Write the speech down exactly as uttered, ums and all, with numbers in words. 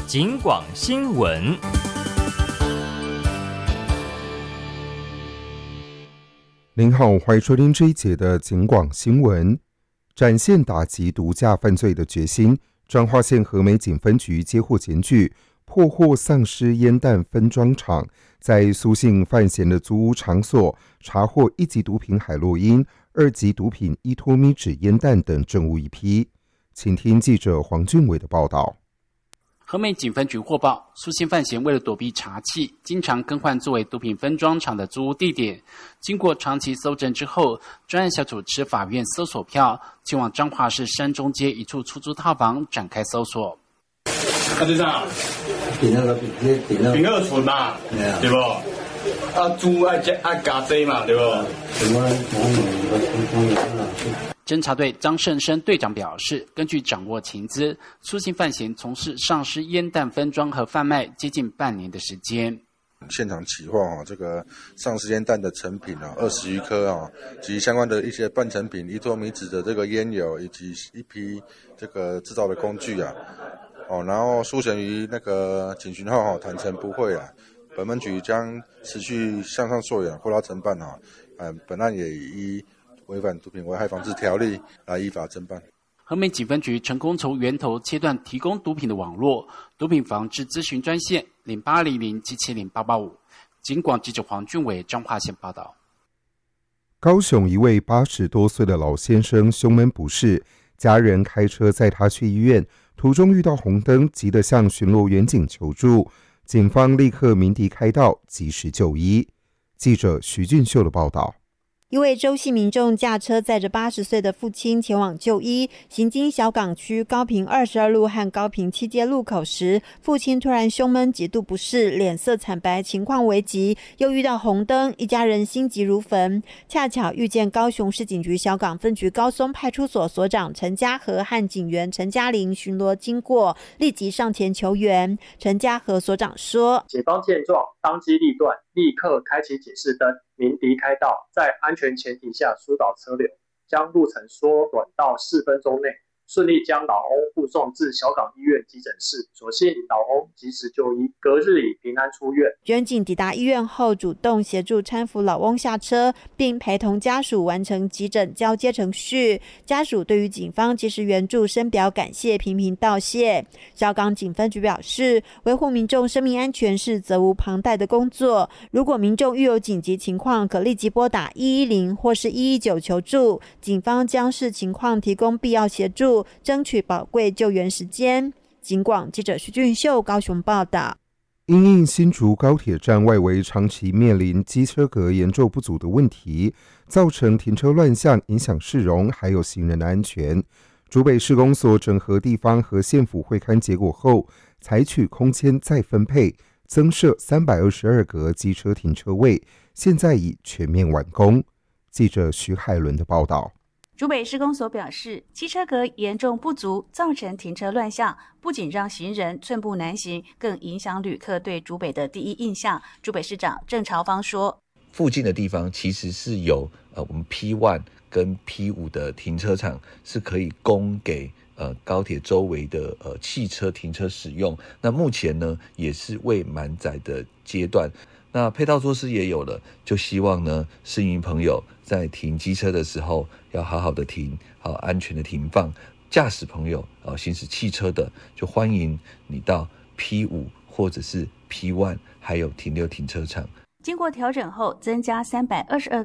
警广新闻。 您好，欢迎收听这一节的警广新闻。展现打击毒驾犯罪的决心，彰化县和美警分局接获检举，破获丧尸烟弹分装厂，在苏姓范闲的租屋场所查获一级毒品海洛因、二级毒品依托咪酯烟弹等证物一批。请听记者黄俊伟的报道。 和美警分局获报，苏姓范闲为了躲避查缉，经常更换作为毒品分装厂的租屋地点。经过长期搜证之后，专案小组持法院搜索票，前往彰化市山中街一处出租套房展开搜索。 啊，这啥？点那个点那点二醇嘛，对不？啊，猪爱加爱加这嘛，对不？什么？ 侦查队张胜生队长表示，根据掌握情资，苏姓范闲从事丧尸烟弹分装和贩卖接近半年的时间。 现场起获啊，这个丧尸烟弹的成品啊，二十余颗啊，及相关的一些半成品依托咪酯的这个烟油，以及一批这个制造的工具啊，哦，然后诉嫌于那个警询后哈，坦诚不讳啊。本分局将持续向上溯源，扩大侦办啊，嗯，本案也依违反毒品危害防治条例来依法侦办。 和美警分局成功从源头切断提供毒品的网络，毒品防治咨询专线零八零零七七零八八五。警广记者黄俊伟彰化县报道。 高雄一位八十多岁的老先生胸闷不适，家人开车载他去医院，途中遇到红灯，急得向巡逻员警求助，警方立刻鸣笛开道，及时就医。记者徐俊秀的报道。 一位周姓民众驾车载着八十岁的父亲前往就医，行经小港区高屏二十二路和高屏七街路口时，父亲突然胸闷，极度不适，脸色惨白，情况危急，又遇到红灯，一家人心急如焚。恰巧遇见高雄市警局小港分局高松派出所所长陈家和和警员陈嘉玲巡逻经过，立即上前求援。陈家和所长说， 警方见状当机立断，立刻开启警示灯，鸣笛开道，在安全前提下疏导车流，将路程缩短到四分钟内，顺利将老翁护送至小港医院急诊室。所幸老翁及时就医，隔日已平安出院。 员警抵达医院后，主动协助搀扶老翁下车，并陪同家属完成急诊交接程序。家属对于警方及时援助深表感谢，频频道谢。小港警分局表示，维护民众生命安全是责无旁贷的工作。如果民众遇有紧急情况，可立即拨打一一零或是一一九求助，警方将视情况提供必要协助，争取宝贵救援时间。警广记者徐俊秀高雄报道。 因应新竹高铁站外围长期面临机车格严重不足的问题，造成停车乱象，影响市容还有行人的安全。竹北市公所整合地方和县府会勘结果后，采取空间再分配，增设三百二十二个机车停车位，现在已全面完工。记者徐海伦的报道。 竹北市公所表示，机车格严重不足，造成停车乱象，不仅让行人寸步难行，更影响旅客对竹北的第一印象。竹北市长郑朝芳说， 附近的地方其实是有呃我们 P 一 跟 P 五 的停车场，是可以供给呃高铁周围的呃汽车停车使用。那目前呢，也是未满载的阶段。那配套措施也有了，就希望呢，市民朋友在停机车的时候要好好的停，好安全的停放。驾驶朋友啊，行驶汽车的，就欢迎你到 P 五 或者是 P 一，还有停留停车场。 经过调整后，增加三百二十二